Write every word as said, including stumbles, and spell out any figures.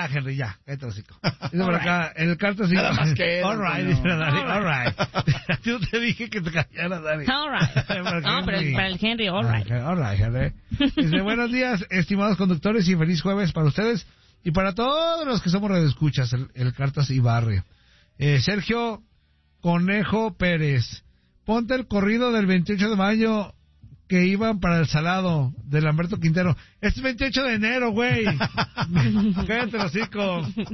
ya, Henry, ya, cállate el hocico. Dice por acá, en el cartas y... Nada más que él, All right, no. dice Dani, all right. Yo te dije que te callaras, Dani. All right. No, pero para el Henry, all right. Ah, all right, Henry. Dice, buenos días, estimados conductores, y feliz jueves para ustedes y para todos los que somos radioescuchas, el, el Cartas y Barrio. Eh, Sergio Conejo Pérez, ponte el corrido del veintiocho de mayo que iban para el Salado, de Lamberto Quintero. Es veintiocho de enero, güey. Cállate el hocico.